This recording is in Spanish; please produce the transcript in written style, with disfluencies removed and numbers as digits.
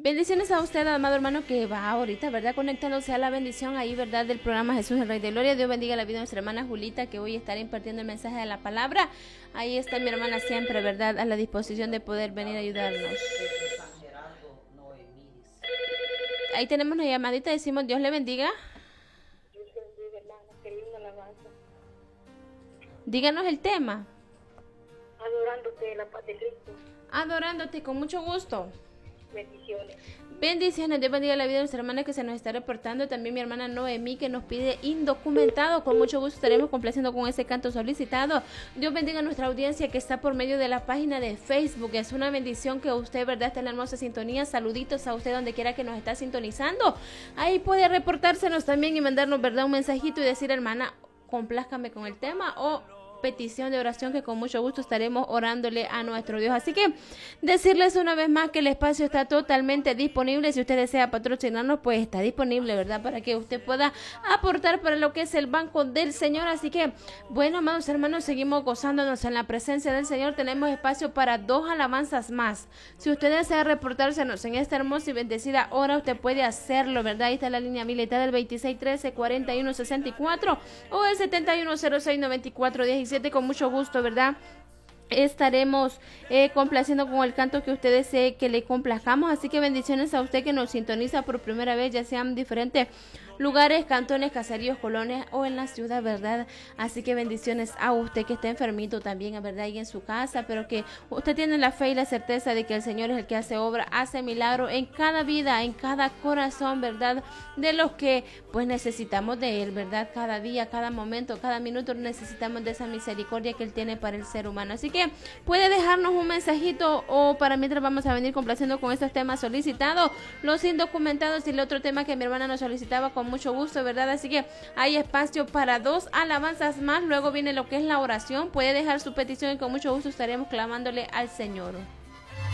Bendiciones a usted, amado hermano, que va ahorita, ¿verdad? Conectándose a la bendición ahí, ¿verdad? Del programa Jesús, el Rey de Gloria. Dios bendiga la vida de nuestra hermana Julita, que hoy estará impartiendo el mensaje de la palabra. Ahí está mi hermana siempre, ¿verdad? A la disposición de poder venir a ayudarnos. Ahí tenemos una llamadita, decimos Dios le bendiga. Dios le bendiga, hermana. Qué linda alabanza. Díganos el tema. Adorándote, la paz de Cristo. Adorándote, con mucho gusto. Bendiciones. Bendiciones, Dios bendiga la vida de nuestra hermana que se nos está reportando. También mi hermana Noemí, que nos pide indocumentado. Con mucho gusto estaremos complaciendo con ese canto solicitado. Dios bendiga a nuestra audiencia que está por medio de la página de Facebook. Es una bendición que usted, ¿verdad?, está en la hermosa sintonía. Saluditos a usted donde quiera que nos está sintonizando. Ahí puede reportársenos también y mandarnos, ¿verdad?, un mensajito y decir, hermana, complázcame con el tema, o petición de oración, que con mucho gusto estaremos orándole a nuestro Dios. Así que decirles una vez más que el espacio está totalmente disponible. Si usted desea patrocinarnos, pues está disponible, ¿verdad?, para que usted pueda aportar para lo que es el banco del Señor. Así que, bueno, amados hermanos, seguimos gozándonos en la presencia del Señor. Tenemos espacio para 2 alabanzas más. Si usted desea reportársenos en esta hermosa y bendecida hora, usted puede hacerlo, ¿verdad? Ahí está la línea habilitada del 2613-4164 o el 7106-9417. Con mucho gusto, ¿verdad?, estaremos complaciendo con el canto que usted desee que le complazcamos. Así que bendiciones a usted que nos sintoniza por primera vez, ya sean diferentes lugares, cantones, caseríos, colonias o en la ciudad, ¿verdad? Así que bendiciones a usted que está enfermito también, ¿verdad?, ahí en su casa, pero que usted tiene la fe y la certeza de que el Señor es el que hace obra, hace milagro en cada vida, en cada corazón, ¿verdad?, de los que pues necesitamos de Él, ¿verdad? Cada día, cada momento, cada minuto necesitamos de esa misericordia que Él tiene para el ser humano. Así que puede dejarnos un mensajito, o para mientras vamos a venir complaciendo con estos temas solicitados, los indocumentados y el otro tema que mi hermana nos solicitaba, con mucho gusto, ¿verdad? Así que hay espacio para 2 alabanzas más. Luego viene lo que es la oración. Puede dejar su petición y con mucho gusto estaremos clamándole al Señor.